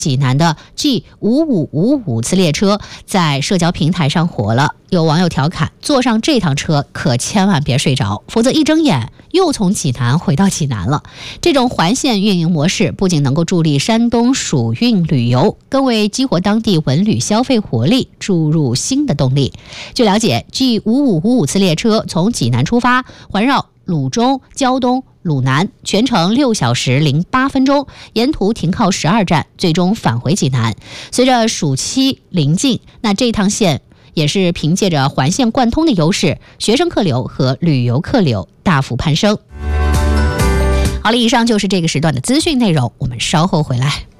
济南的 G5555次列车在社交平台上火了，有网友调侃，坐上这趟车可千万别睡着，否则一睁眼又从济南回到济南了。这种环线运营模式不仅能够助力山东蜀运旅游，更为激活当地文旅消费活力注入新的动力。据了解， G5555次列车从济南出发，环绕鲁中、胶东、鲁南，全程6小时08分钟，沿途停靠12站，最终返回济南。随着暑期临近，那这趟线也是凭借着环线贯通的优势，学生客流和旅游客流大幅攀升。好了，以上就是这个时段的资讯内容，我们稍后回来。